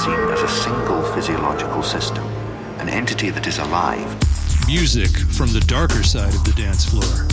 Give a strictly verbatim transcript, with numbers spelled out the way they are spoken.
seen as a single physiological system, an entity that is alive. Music from the darker side of the dance floor.